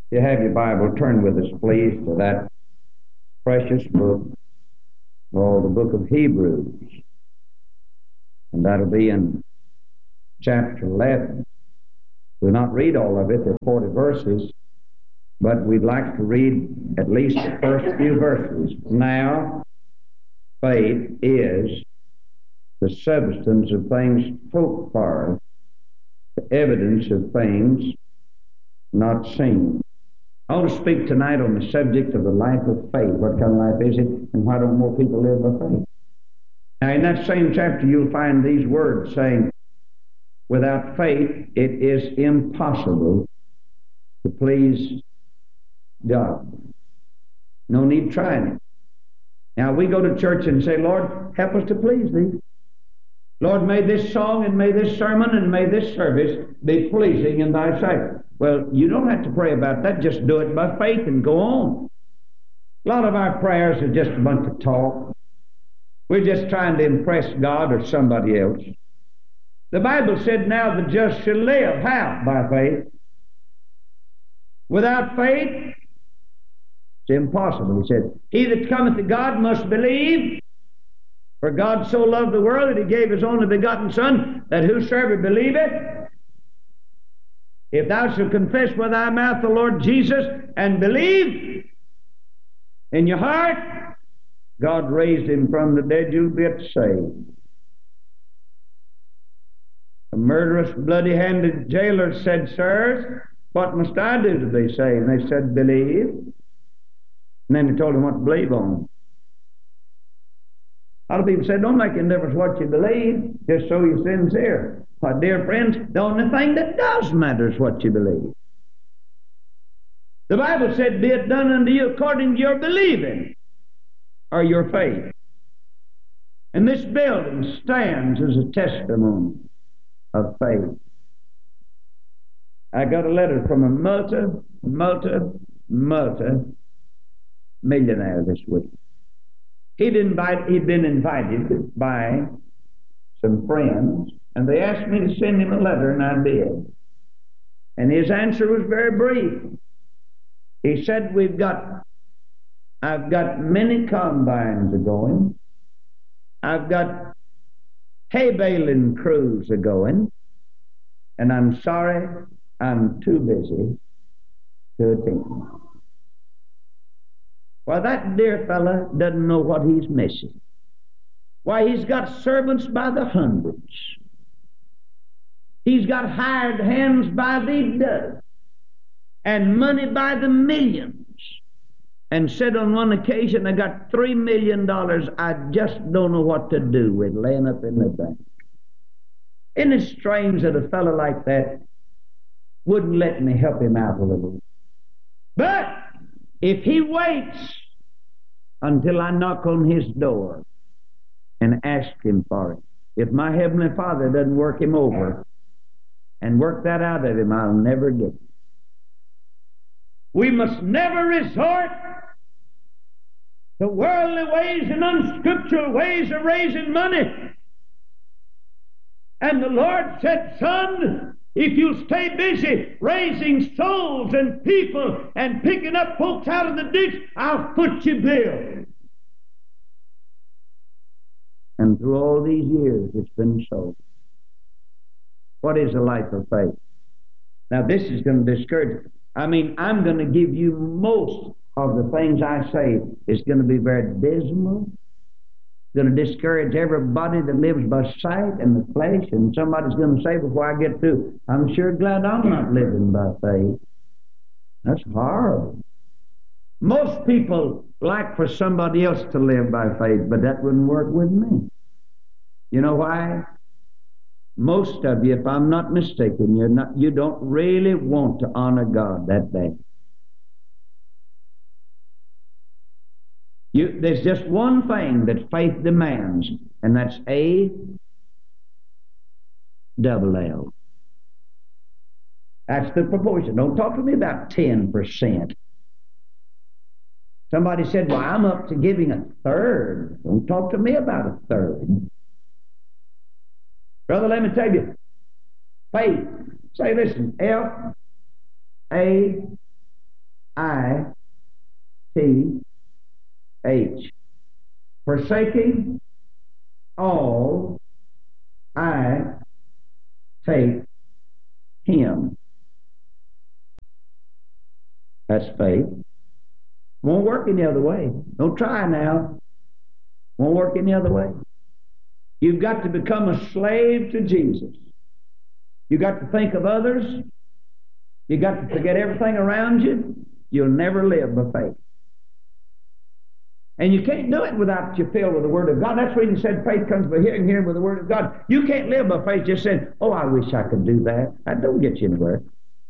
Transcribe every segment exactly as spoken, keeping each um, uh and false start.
You have your Bible, turn with us, please, to that precious book, called the book of Hebrews. And that'll be in chapter eleven. We'll not read all of it, there are forty verses, but we'd like to read at least the first few verses. Now, faith is the substance of things hoped for, the evidence of things not seen. I want to speak tonight on the subject of the life of faith. What kind of life is it, and why don't more people live by faith? Now, in that same chapter, you'll find these words saying, without faith, it is impossible to please God. No need trying it. Now, we go to church and say, Lord, help us to please Thee. Lord, may this song and may this sermon and may this service be pleasing in Thy sight. Well, you don't have to pray about that. Just do it by faith and go on. A lot of our prayers are just a bunch of talk. We're just trying to impress God or somebody else. The Bible said, now the just shall live. How? By faith. Without faith, it's impossible. He said, he that cometh to God must believe. For God so loved the world that He gave His only begotten Son, that whosoever believeth, if thou shalt confess with thy mouth the Lord Jesus and believe in your heart, God raised Him from the dead, you'll be saved. A murderous, bloody-handed jailer said, sirs, what must I do to be saved? And they said, believe. And then He told him what to believe on. A lot of people said, don't make any difference what you believe, just so you're sincere. But dear friends, the only thing that does matter is what you believe. The Bible said, be it done unto you according to your believing, or your faith. And this building stands as a testimony of faith. I got a letter from a multi, multi, multi millionaire this week. He'd, invite, he'd been invited by some friends, and they asked me to send him a letter, and I did. And his answer was very brief. He said, we've got, I've got many combines a-going. I've got hay baling crews a-going, and I'm sorry I'm too busy to attend. Well, that dear fella doesn't know what he's missing. Why, he's got servants by the hundreds. He's got hired hands by the dozen, and money by the millions. And said on one occasion, I got three million dollars I just don't know what to do with, laying up in the bank. Isn't it strange that a fellow like that wouldn't let me help him out a little? But if he waits until I knock on his door and ask him for it, if my Heavenly Father doesn't work him over and work that out of him, I'll never get it. We must never resort to worldly ways and unscriptural ways of raising money. And the Lord said, son, if you stay busy raising souls and people and picking up folks out of the ditch, I'll foot your bill. And through all these years, it's been so. What is a life of faith? Now, this is going to discourage you. I mean, I'm going to give you most of the things I say. It's going to be very dismal. It's going to discourage everybody that lives by sight and the flesh. And somebody's going to say before I get through, I'm sure glad I'm not living by faith. That's horrible. Most people like for somebody else to live by faith, but that wouldn't work with me. You know why? Most of you, if I'm not mistaken, you're not, you don't really want to honor God that bad. You, there's just one thing that faith demands, and that's A double L. That's the proportion. Don't talk to me about ten percent. Somebody said, well, I'm up to giving a third. Don't talk to me about a third. Brother, let me tell you, faith. Say, listen, F A I T H. Forsaking all, I take him. That's faith. Won't work any other way. Don't try now. Won't work any other way. You've got to become a slave to Jesus. You've got to think of others. You've got to forget everything around you. You'll never live by faith. And you can't do it without you filled with the Word of God. That's why he said faith comes by hearing, hearing with the Word of God. You can't live by faith just saying, oh, I wish I could do that. That don't get you anywhere.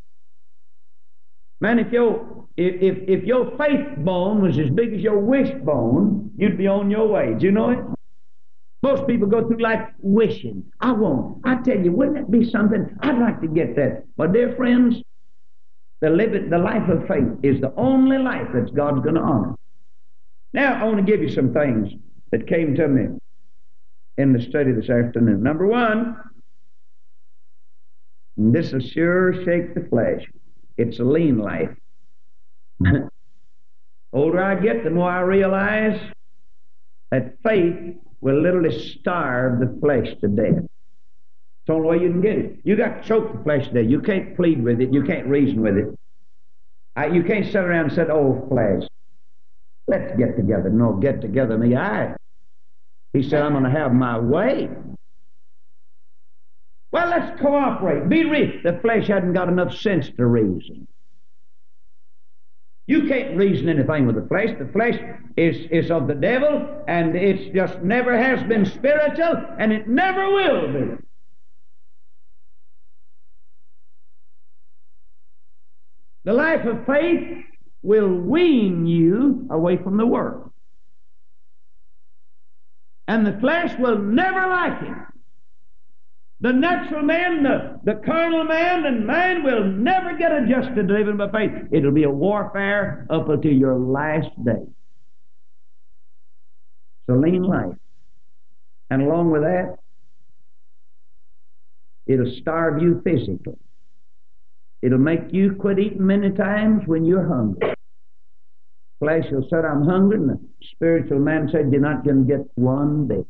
Man, if your, if, if, if your faith bone was as big as your wish bone, you'd be on your way. Do you know it? Most people go through life wishing. I won't. I tell you, wouldn't it be something? I'd like to get that. But dear friends, the, live, the life of faith is the only life that God's going to honor. Now, I want to give you some things that came to me in the study this afternoon. Number one, and this will sure shake the flesh. It's a lean life. The older I get, the more I realize that faith will literally starve the flesh to death. It's the only way you can get it. You got to choke the flesh to death. You can't plead with it. You can't reason with it. I, you can't sit around and say, oh, flesh, let's get together. No, get together me. I. He said, I'm going to have my way. Well, let's cooperate. Be real. The flesh hadn't got enough sense to reason. You can't reason anything with the flesh. The flesh is, is of the devil, and it just never has been spiritual, and it never will be. The life of faith will wean you away from the world. And the flesh will never like it. The natural man, the, the carnal man, and man will never get adjusted to living by faith. It'll be a warfare up until your last day. It's a lean life. And along with that, it'll starve you physically. It'll make you quit eating many times when you're hungry. Flesh will say, I'm hungry, and the spiritual man said, you're not going to get one bit.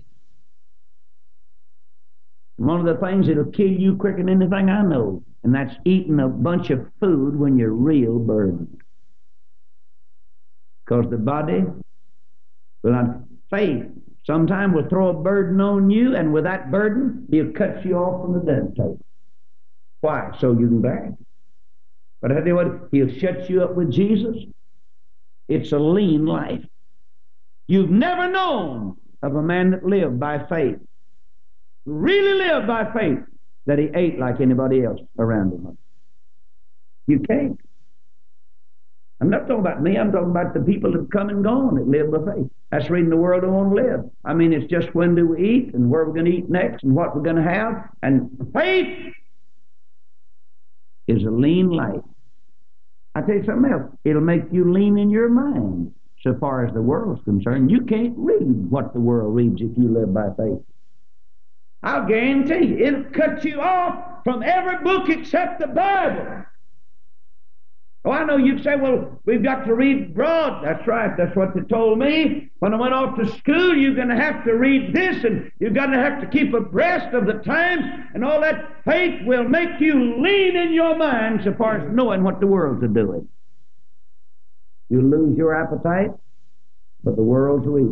One of the things that'll kill you quicker than anything I know, and that's eating a bunch of food when you're real burdened. Because the body will not, faith sometimes will throw a burden on you, and with that burden, he'll cut you off from the dead table. Why? So you can bear it. But I tell you what, he'll shut you up with Jesus. It's a lean life. You've never known of a man that lived by faith, really lived by faith, that he ate like anybody else around him. You can't. I'm not talking about me. I'm talking about the people that have come and gone that live by faith. That's the reason the world don't want to live. I mean, it's just when do we eat and where we're going to eat next and what we're going to have. And faith is a lean life. I tell you something else. It'll make you lean in your mind so far as the world's concerned. You can't read what the world reads if you live by faith. I'll guarantee you, it'll cut you off from every book except the Bible. Oh, I know you'd say, well, we've got to read broad. That's right. That's what they told me. When I went off to school, you're going to have to read this, and you're going to have to keep abreast of the times, and all that. Faith will make you lean in your mind so far as knowing what the world's doing. You lose your appetite, but the world's weak.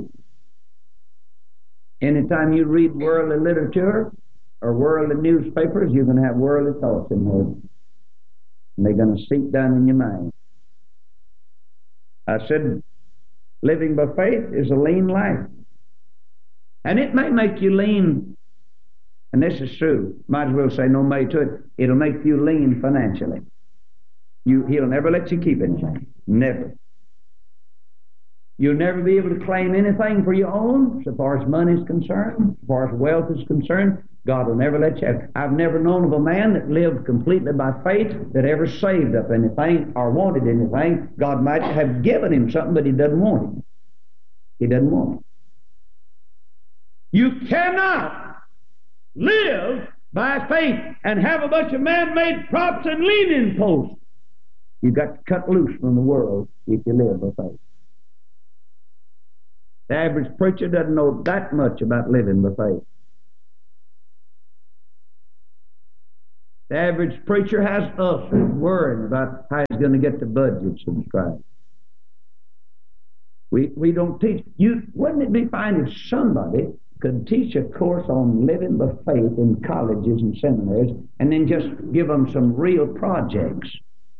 Anytime you read worldly literature or worldly newspapers, you're going to have worldly thoughts in there. And they're going to seep down in your mind. I said, living by faith is a lean life. And it may make you lean, and this is true, might as well say no may to it, it'll make you lean financially. You, he'll never let you keep anything. Never. You'll never be able to claim anything for your own, so far as money is concerned, as far as wealth is concerned. God will never let you have it. I've never known of a man that lived completely by faith that ever saved up anything or wanted anything. God might have given him something, but he doesn't want it. He doesn't want it. You cannot live by faith and have a bunch of man-made props and leaning posts. You've got to cut loose from the world if you live by faith. The average preacher doesn't know that much about living by faith. The average preacher has ulcers worrying about how he's going to get the budget subscribed. We we don't teach. You wouldn't it be fine if somebody could teach a course on living by faith in colleges and seminaries, and then just give them some real projects?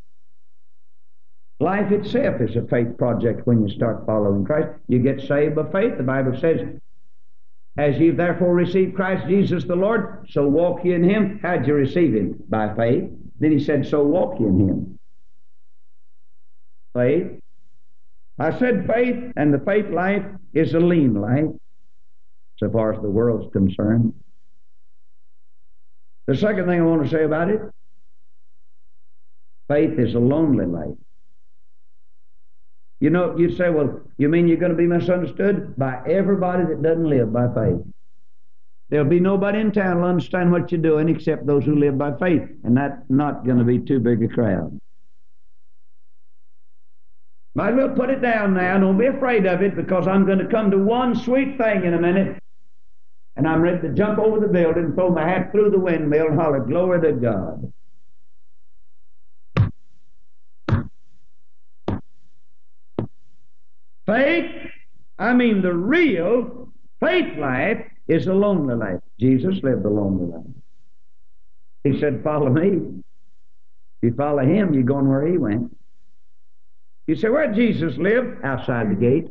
Life itself is a faith project when you start following Christ. You get saved by faith. The Bible says, as ye therefore received Christ Jesus the Lord, so walk ye in him. How'd you receive him? By faith. Then he said, so walk ye in him. Faith. I said faith, and the faith life is a lean life, so far as the world's concerned. The second thing I want to say about it, faith is a lonely life. You know, you say, well, you mean you're going to be misunderstood? By everybody that doesn't live by faith. There'll be nobody in town will understand what you're doing except those who live by faith, and that's not going to be too big a crowd. Might as well put it down now. Don't be afraid of it, because I'm going to come to one sweet thing in a minute, and I'm ready to jump over the building, throw my hat through the windmill, and holler, glory to God. Faith, I mean the real faith life, is a lonely life. Jesus lived a lonely life. He said, follow me. If you follow him, you're going where he went. You say, where did Jesus live? Outside the gate.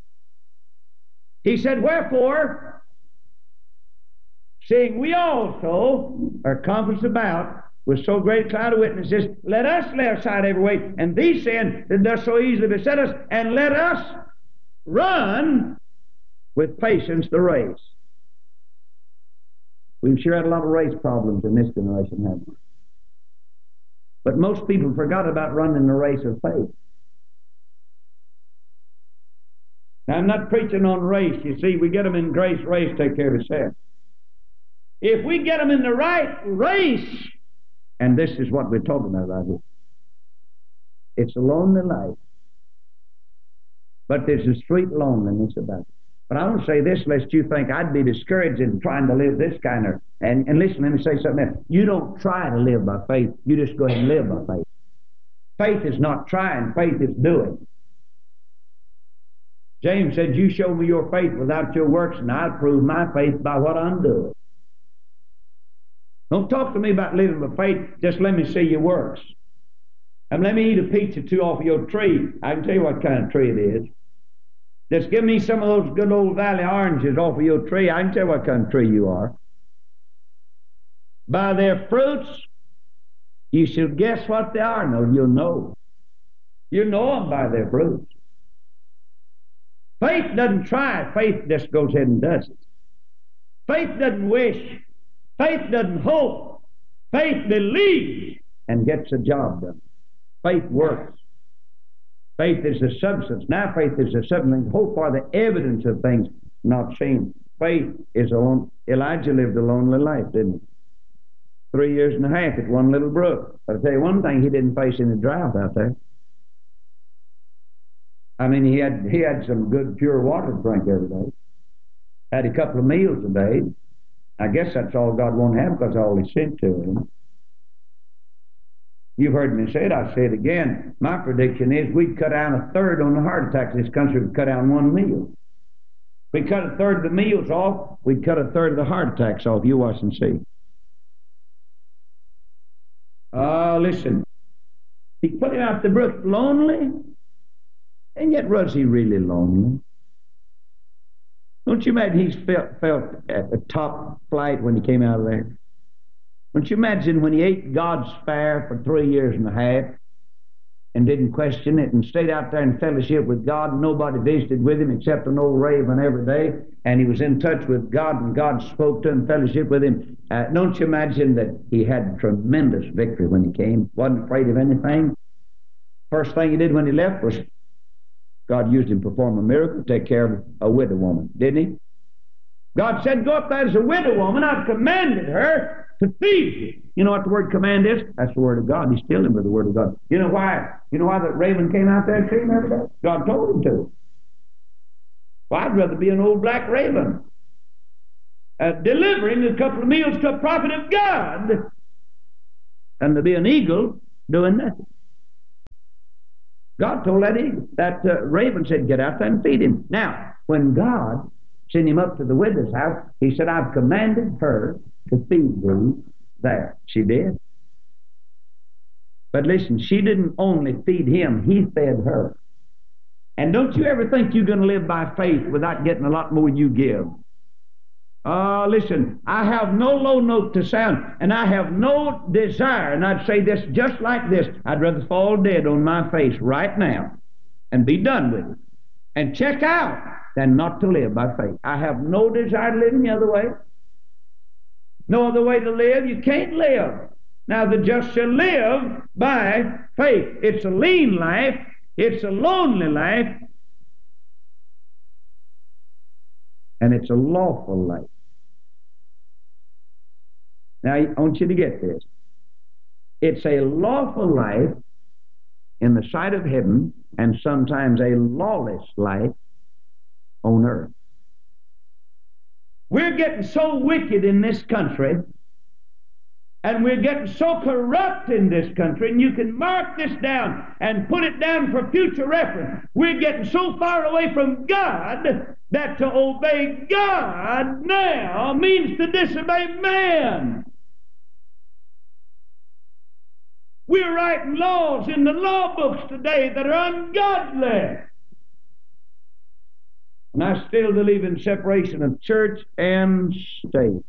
He said, wherefore, seeing we also are compassed about with so great a cloud of witnesses, let us lay aside every weight and the sin that does so easily beset us, and let us run with patience the race. We've sure had a lot of race problems in this generation, haven't we? But most people forgot about running the race of faith. Now, I'm not preaching on race. You see, we get them in grace, race, take care of itself. If we get them in the right race, and this is what we're talking about right here, it's a lonely life. But there's a sweet loneliness about it. But I want to say this, lest you think I'd be discouraged in trying to live this kind of... And, and listen, let me say something else. You don't try to live by faith. You just go ahead and live by faith. Faith is not trying. Faith is doing. James said, you show me your faith without your works, and I'll prove my faith by what I'm doing. Don't talk to me about living by faith. Just let me see your works. And let me eat a peach or two off of your tree. I can tell you what kind of tree it is. Just give me some of those good old valley oranges off of your tree. I can tell you what kind of tree you are. By their fruits, you shall guess what they are. No, you'll know. You know them by their fruits. Faith doesn't try. Faith just goes ahead and does it. Faith doesn't wish. Faith doesn't hope. Faith believes and gets the job done. Faith works. Faith is the substance. Now faith is the substance. Hope for the evidence of things not seen. Faith is alone. Elijah lived a lonely life, didn't he? Three years and a half at one little brook. But I'll tell you one thing, he didn't face any drought out there. I mean, he had he had some good pure water to drink every day. Had a couple of meals a day. I guess that's all God won't have, because all he sent to him. You've heard me say it, I say it again. My prediction is we'd cut down a third on the heart attacks in this country. We'd cut down one meal. If we cut a third of the meals off, we'd cut a third of the heart attacks off. You watch and see. Oh, uh, listen. He put him out the brook lonely, and yet was he really lonely? Don't you imagine he felt, felt at the top flight when he came out of there? Don't you imagine when he ate God's fare for three years and a half and didn't question it and stayed out there in fellowship with God, and nobody visited with him except an old raven every day, and he was in touch with God, and God spoke to him, fellowship with him. Uh, don't you imagine that he had tremendous victory when he came, wasn't afraid of anything? First thing he did when he left was God used him to perform a miracle, take care of a widow woman, didn't he? God said, go up there as a widow woman. I've commanded her to feed you. You know what the word command is? That's the word of God. He filled him with the word of God. You know why? You know why that raven came out there and feed him every day? God told him to. Well, I'd rather be an old black raven uh, delivering a couple of meals to a prophet of God than to be an eagle doing nothing. God told that eagle, that uh, raven said, get out there and feed him. Now, when God sent him up to the widow's house, he said, I've commanded her to feed thee there. She did. But listen, she didn't only feed him, he fed her. And don't you ever think you're going to live by faith without getting a lot more than you give. Oh, uh, listen, I have no low note to sound, and I have no desire, and I'd say this just like this, I'd rather fall dead on my face right now and be done with it and check out than not to live by faith. I have no desire to live any other way. No other way to live. You can't live. Now the just shall live by faith. It's a lean life. It's a lonely life. And it's a lawful life. Now, I want you to get this. It's a lawful life in the sight of heaven, and sometimes a lawless life on earth. We're getting so wicked in this country, and we're getting so corrupt in this country, and you can mark this down and put it down for future reference. We're getting so far away from God that to obey God now means to disobey man. We're writing laws in the law books today that are ungodly. And I still believe in separation of church and state.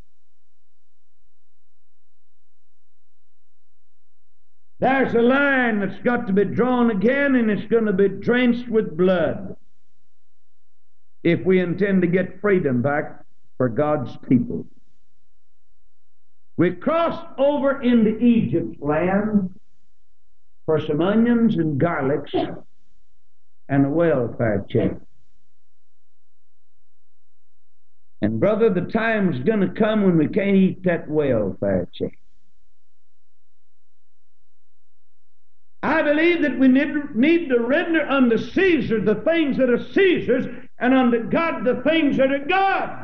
There's a line that's got to be drawn again, and it's going to be drenched with blood if we intend to get freedom back for God's people. We crossed over into Egypt's land for some onions and garlics and a welfare check. And brother, the time's going to come when we can't eat that welfare check. I believe that we need, need to render unto Caesar the things that are Caesar's, and unto God the things that are God's.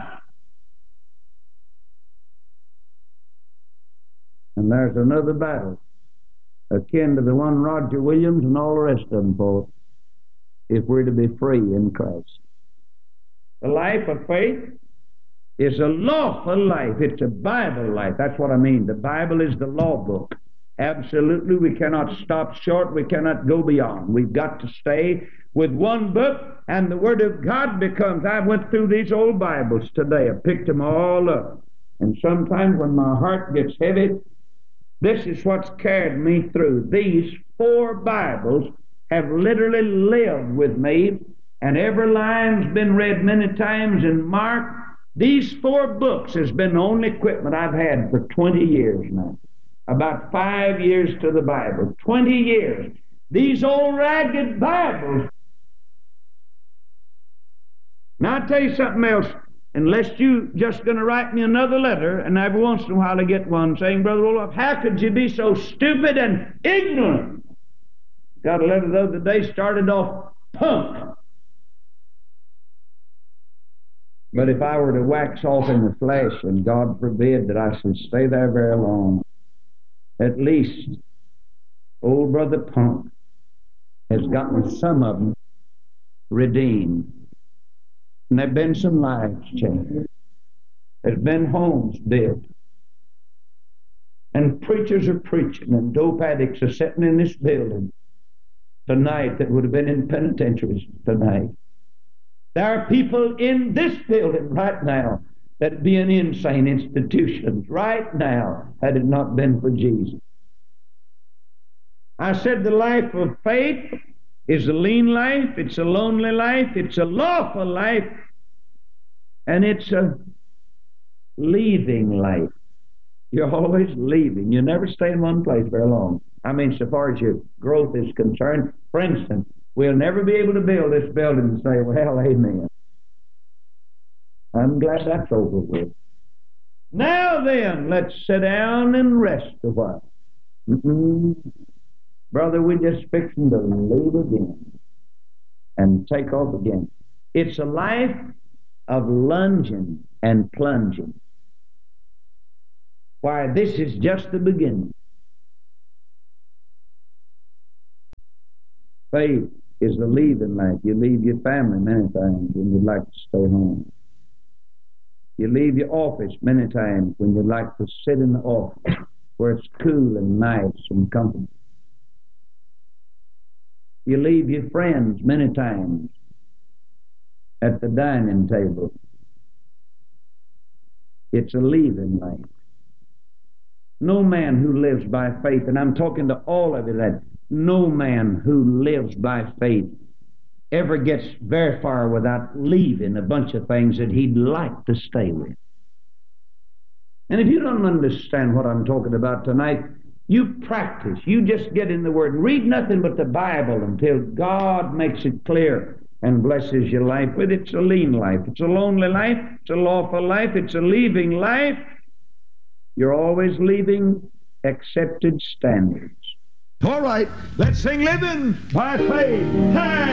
And there's another battle akin to the one Roger Williams and all the rest of them fought if we're to be free in Christ. The life of faith is a lawful life. It's a Bible life. That's what I mean. The Bible is the law book. Absolutely, we cannot stop short. We cannot go beyond. We've got to stay with one book, and the Word of God becomes... I went through these old Bibles today. I picked them all up. And sometimes when my heart gets heavy, this is what's carried me through. These four Bibles have literally lived with me, and every line's been read many times and marked. These four books has been the only equipment I've had for twenty years now. About five years to the Bible. twenty years. These old ragged Bibles. Now I'll tell you something else. Unless you just going to write me another letter, and every once in a while I get one saying, Brother Roloff, how could you be so stupid and ignorant? Got a letter the other day, started off punk. But if I were to wax off in the flesh, and God forbid that I should stay there very long, at least old Brother Punk has gotten some of them redeemed. And there have been some lives changed. There's been homes built. And preachers are preaching, and dope addicts are sitting in this building tonight that would have been in penitentiaries tonight. There are people in this building right now that would be in insane institutions right now had it not been for Jesus. I said the life of faith is a lean life, it's a lonely life, it's a lawful life, and it's a leaving life. You're always leaving. You never stay in one place very long. I mean, so far as your growth is concerned, for instance, we'll never be able to build this building and say, well, amen. I'm glad that's over with. Now then, let's sit down and rest a while. Mm-mm. Brother, we're just fixing to leave again and take off again. It's a life of lunging and plunging. Why, this is just the beginning. Faith is the leaving life. You leave your family many times when you'd like to stay home. You leave your office many times when you'd like to sit in the office where it's cool and nice and comfortable. You leave your friends many times at the dining table. It's a leaving life. No man who lives by faith, and I'm talking to all of you, that no man who lives by faith ever gets very far without leaving a bunch of things that he'd like to stay with. And if you don't understand what I'm talking about tonight, you practice. You just get in the Word and read nothing but the Bible until God makes it clear and blesses your life with it. It's a lean life. It's a lonely life. It's a lawful life. It's a leaving life. You're always leaving accepted standards. All right, let's sing Living by Faith. Time.